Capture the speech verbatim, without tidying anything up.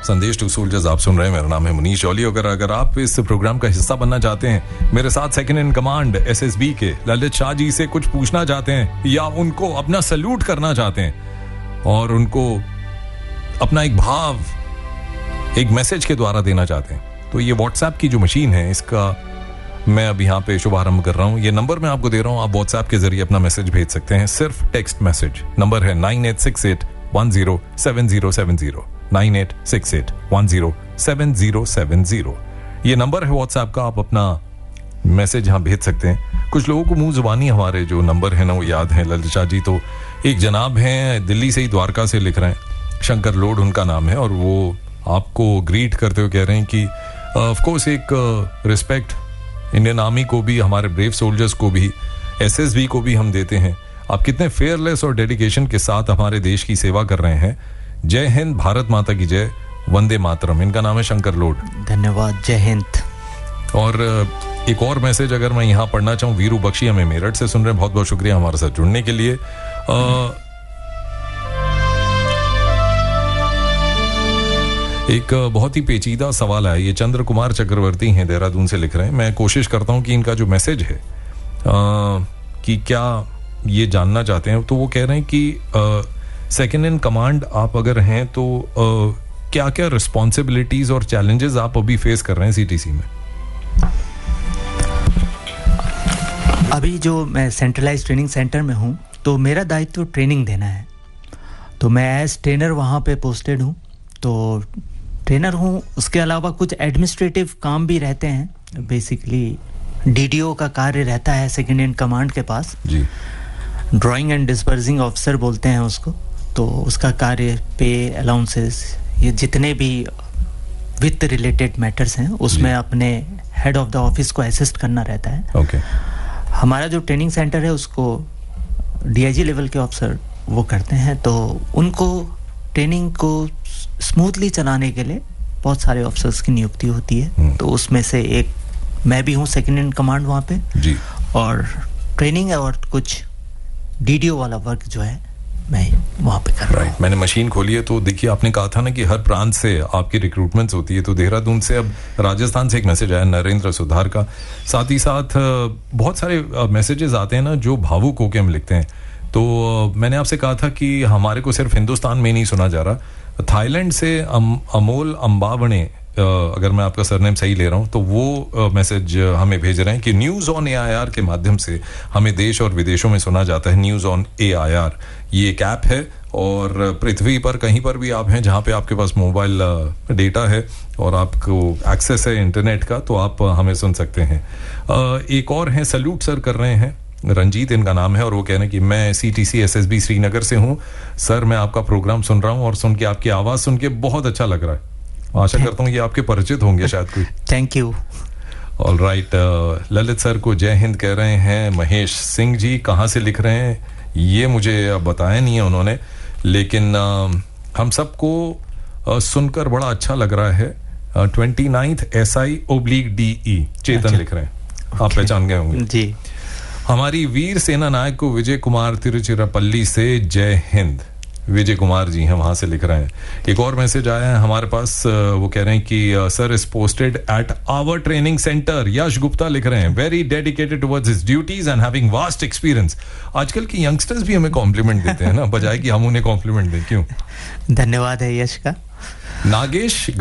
संदेश to soldiers आप सुन रहे हैं। मेरा नाम है मुनीश औली। अगर अगर आप इस प्रोग्राम का हिस्सा बनना चाहते हैं, मेरे साथ सेकंड इन कमांड एसएसबी के ललित शाह जी से कुछ पूछना चाहते हैं या उनको अपना सैल्यूट करना चाहते हैं और उनको अपना एक भाव एक मैसेज के द्वारा देना चाहते हैं, तो ये व्हाट्सएप की जो मशीन है इसका मैं अब यहाँ पे शुभारंभ कर रहा हूँ। ये नंबर मैं आपको दे रहा हूँ, आप व्हाट्सएप के जरिए अपना मैसेज भेज सकते हैं, सिर्फ टेक्स्ट मैसेज। नंबर है nine eight six eight one zero seven zero seven zero, nine eight six eight one zero seven zero seven zero. ये नंबर है व्हाट्सएप का, आप अपना मैसेज यहाँ भेज सकते हैं। कुछ लोगों को मुंह जुबानी हमारे जो नंबर है ना वो याद है ललित शाह जी। तो एक जनाब हैं दिल्ली से ही, द्वारका से लिख रहे हैं, शंकर लोड उनका नाम है, और वो आपको ग्रीट करते हुए कह रहे हैं कि ऑफ कोर्स एक रिस्पेक्ट इंडियन आर्मी को भी, हमारे ब्रेव सोल्जर्स को भी, एसएसबी को भी हम देते हैं। आप कितने फेयरलेस और डेडिकेशन के साथ हमारे देश की सेवा कर रहे हैं। जय हिंद, भारत माता की जय, वंदे मातरम। इनका नाम है शंकर लोड। धन्यवाद, जय हिंद। और एक और मैसेज अगर मैं यहाँ पढ़ना चाहूँ, वीरू बख्शी हमें मेरठ से सुन रहे हैं, बहुत बहुत शुक्रिया हमारे साथ जुड़ने के लिए। आ, एक बहुत ही पेचीदा सवाल है, ये चंद्र कुमार चक्रवर्ती हैं, देहरादून से लिख रहे हैं। मैं कोशिश करता हूं कि इनका जो मैसेज है आ, कि क्या ये जानना चाहते हैं, तो वो कह रहे हैं कि सेकंड इन कमांड आप अगर हैं तो आ, क्या क्या रिस्पॉन्सिबिलिटीज और चैलेंजेस आप अभी फेस कर रहे हैं सीटीसी में? अभी जो मैं सेंट्रलाइज ट्रेनिंग सेंटर में हूं, तो मेरा दायित्व ट्रेनिंग देना है। तो मैं एज ट्रेनर वहां पे पोस्टेड हूं, तो ट्रेनर हूँ। उसके अलावा कुछ एडमिनिस्ट्रेटिव काम भी रहते हैं। बेसिकली डीडीओ का कार्य रहता है सेकंड इन कमांड के पास जी, ड्राइंग एंड डिस्पर्सिंग ऑफिसर बोलते हैं उसको। तो उसका कार्य पे, अलाउंसेस, ये जितने भी वित्त रिलेटेड मैटर्स हैं उसमें अपने हेड ऑफ द ऑफिस को असिस्ट करना रहता है। ओके। हमारा जो ट्रेनिंग सेंटर है उसको डीआईजी लेवल के ऑफिसर वो करते हैं, तो उनको ट्रेनिंग को स्मूथली चलाने के लिए बहुत सारे ऑफिसर्स की नियुक्ति होती है। तो उसमें से एक मैं भी हूँ सेकंड इन कमांड वहाँ पे जी। और ट्रेनिंग और कुछ डीडीओ वाला वर्क जो है मैं वहाँ पे कर रहा हूँ। मैंने मशीन खोली है, तो देखिए आपने कहा था ना कि हर प्रांत से आपकी रिक्रूटमेंट्स होती है, तो देहरादून से अब राजस्थान से एक मैसेज आया नरेंद्र सुधार का। साथ ही साथ बहुत सारे मैसेजेस आते हैं ना जो भावुक होकर हम लिखते हैं। तो मैंने आपसे कहा था कि हमारे को सिर्फ हिंदुस्तान में नहीं सुना जा रहा, थाईलैंड से अम, अमोल अम्बावणे, अगर मैं आपका सरनेम सही ले रहा हूं, तो वो मैसेज हमें भेज रहे हैं कि न्यूज़ ऑन एआईआर के माध्यम से हमें देश और विदेशों में सुना जाता है। न्यूज़ ऑन एआईआर ये एक ऐप है, और पृथ्वी पर कहीं पर भी आप हैं जहां पे आपके पास मोबाइल डेटा है और आपको एक्सेस है इंटरनेट का, तो आप हमें सुन सकते हैं। एक और हैं, सल्यूट सर कर रहे हैं, रंजीत इनका नाम है, और वो कह रहे हैं कि मैं सीटीसी एसएसबी श्रीनगर से हूं सर, मैं आपका प्रोग्राम सुन रहा हूं और सुन के आपकी आवाज सुन के बहुत अच्छा लग रहा है। आशा करता हूं ये आपके परिचित होंगे शायद कोई। Thank you. All right, Lalit sir को जय हिंद कह रहे हैं महेश सिंह जी। कहाँ से लिख रहे हैं ये मुझे बताया नहीं है उन्होंने, लेकिन uh, हम सबको uh, सुनकर बड़ा अच्छा लग रहा है। Twenty ninth S I oblique D E चेतन अच्छा। लिख रहे हैं, okay। आप पहचान गए होंगे जी। हमारी वीर सेना नायक को विजय कुमार तिरुचिरापल्ली से जय हिंद। विजय कुमार जी हैं, वहां से लिख रहे हैं। एक और मैसेज आया है हमारे पास, वो कह रहे हैं कि sir is posted at our training centre. यश गुप्ता लिख रहे हैं, very dedicated towards his duties and having vast experience. आजकल के यंगस्टर्स भी हमें कॉम्प्लीमेंट देते हैं ना, बजाय कि हम उन्हें कॉम्प्लीमेंट दें। क्यों? धन्यवाद है यश का। नागेश